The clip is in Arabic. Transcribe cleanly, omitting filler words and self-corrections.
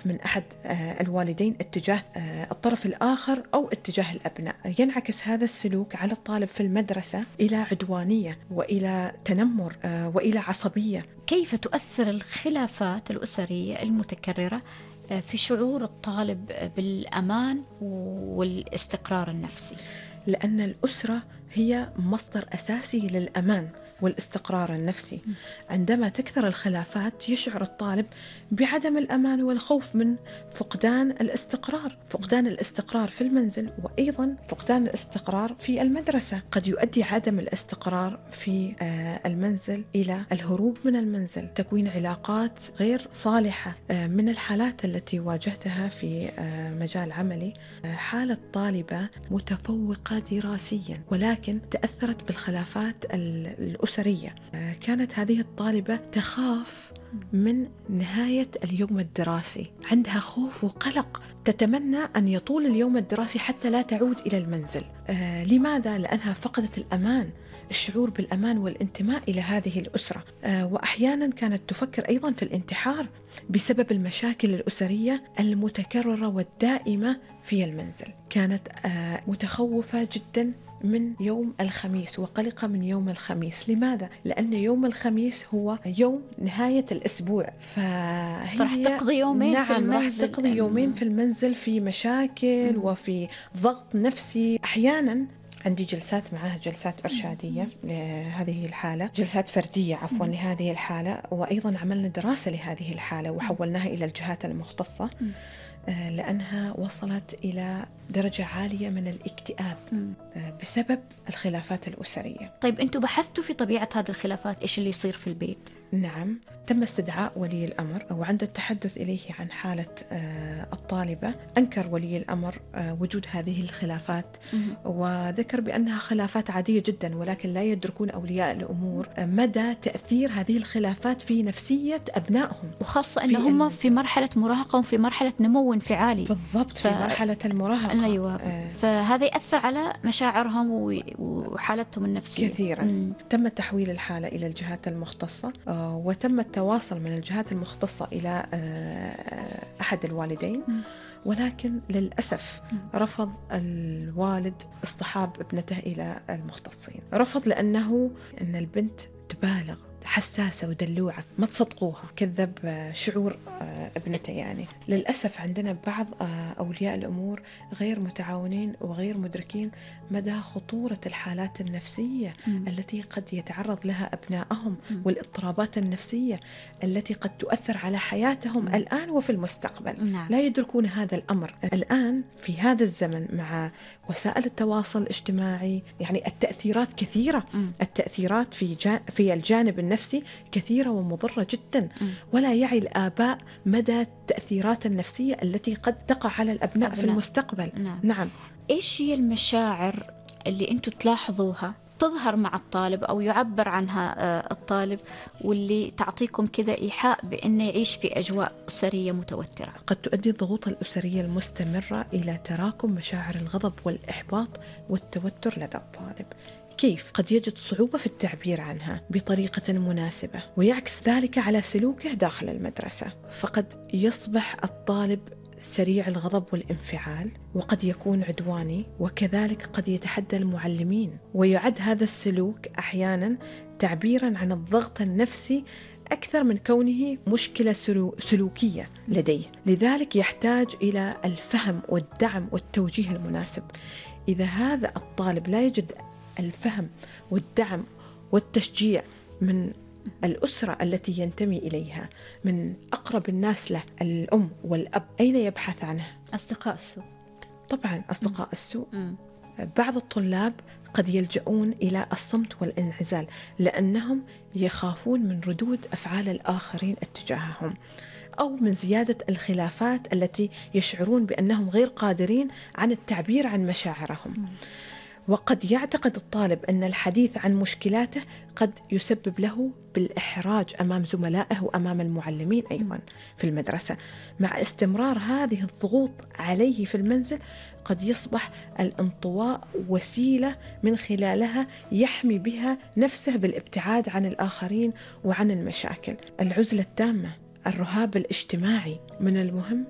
خوف من أحد الوالدين اتجاه الطرف الآخر أو اتجاه الأبناء، ينعكس هذا السلوك على الطالب في المدرسة إلى عدوانية وإلى تنمر وإلى عصبية. كيف تؤثر الخلافات الأسرية المتكررة في شعور الطالب بالأمان والاستقرار النفسي؟ لأن الأسرة هي مصدر أساسي للأمان والاستقرار النفسي. عندما تكثر الخلافات يشعر الطالب بعدم الأمان والخوف من فقدان الاستقرار في المنزل، وأيضا فقدان الاستقرار في المدرسة. قد يؤدي عدم الاستقرار في المنزل إلى الهروب من المنزل، تكوين علاقات غير صالحة. من الحالات التي واجهتها في مجال عملي حالة طالبة متفوقة دراسيا ولكن تأثرت بالخلافات الأسرية. كانت هذه الطالبة تخاف من نهاية اليوم الدراسي، عندها خوف وقلق، تتمنى أن يطول اليوم الدراسي حتى لا تعود إلى المنزل. لماذا؟ لأنها فقدت الأمان، الشعور بالأمان والانتماء إلى هذه الأسرة. وأحيانا كانت تفكر أيضا في الانتحار بسبب المشاكل الأسرية المتكررة والدائمة في المنزل. كانت متخوفة جدا من يوم الخميس وقلقة من يوم الخميس. لماذا؟ لأن يوم الخميس هو يوم نهاية الأسبوع، فهي راح تقضي يومين في المنزل. راح تقضي يومين في المنزل في مشاكل وفي ضغط نفسي. أحيانا عندي جلسات معها، جلسات إرشادية لهذه الحالة، جلسات فردية عفوا لهذه الحالة، وأيضا عملنا دراسة لهذه الحالة وحولناها إلى الجهات المختصة لأنها وصلت إلى درجة عالية من الاكتئاب بسبب الخلافات الأسرية. طيب أنتوا بحثتوا في طبيعة هذه الخلافات، إيش اللي يصير في البيت؟ نعم، تم استدعاء ولي الأمر، وعند التحدث إليه عن حالة الطالبة أنكر ولي الأمر وجود هذه الخلافات وذكر بأنها خلافات عادية جدا، ولكن لا يدركون أولياء الأمور مدى تأثير هذه الخلافات في نفسية أبنائهم، وخاصة أنهم في مرحلة مراهقة وفي مرحلة نمو انفعالي. بالضبط، في مرحلة المراهقة. أيوة. فهذا يأثر على مشاعرهم وحالتهم النفسية كثيرا. تم تحويل الحالة إلى الجهات المختصة، وتم التواصل من الجهات المختصة إلى أحد الوالدين، ولكن للأسف رفض الوالد اصطحاب ابنته إلى المختصين. رفض لأن البنت تبالغ، حساسة ودلوعة، ما تصدقوها، كذب شعور ابنته. يعني للأسف عندنا بعض أولياء الأمور غير متعاونين وغير مدركين مدى خطورة الحالات النفسية التي قد يتعرض لها أبنائهم والاضطرابات النفسية التي قد تؤثر على حياتهم الآن وفي المستقبل. لا يدركون هذا الأمر. الآن في هذا الزمن مع وسائل التواصل الاجتماعي يعني التأثيرات كثيرة، التأثيرات في الجانب النفسي كثيرة ومضرة جدا، ولا يعي الآباء مدى التأثيرات النفسية التي قد تقع على الأبناء في المستقبل. نعم. إيش هي المشاعر اللي أنتوا تلاحظوها تظهر مع الطالب أو يعبر عنها الطالب واللي تعطيكم كذا إيحاء بأنه يعيش في أجواء أسرية متوترة؟ قد تؤدي الضغوط الأسرية المستمرة إلى تراكم مشاعر الغضب والإحباط والتوتر لدى الطالب. كيف؟ قد يجد صعوبة في التعبير عنها بطريقة مناسبة، ويعكس ذلك على سلوكه داخل المدرسة. فقد يصبح الطالب سريع الغضب والانفعال، وقد يكون عدواني، وكذلك قد يتحدى المعلمين، ويعد هذا السلوك أحيانا تعبيرا عن الضغط النفسي أكثر من كونه مشكلة سلوكية لديه. لذلك يحتاج إلى الفهم والدعم والتوجيه المناسب. إذا هذا الطالب لا يجد الفهم والدعم والتشجيع من الأسرة التي ينتمي إليها، من أقرب الناس له، الأم والأب، أين يبحث عنه؟ أصدقاء السوء. طبعا أصدقاء السوء. بعض الطلاب قد يلجؤون إلى الصمت والانعزال لأنهم يخافون من ردود أفعال الآخرين اتجاههم، أو من زيادة الخلافات التي يشعرون بأنهم غير قادرين عن التعبير عن مشاعرهم. وقد يعتقد الطالب أن الحديث عن مشكلاته قد يسبب له بالإحراج أمام زملائه وأمام المعلمين أيضا في المدرسة. مع استمرار هذه الضغوط عليه في المنزل قد يصبح الانطواء وسيلة من خلالها يحمي بها نفسه بالابتعاد عن الآخرين وعن المشاكل. العزلة التامة، الرهاب الاجتماعي. من المهم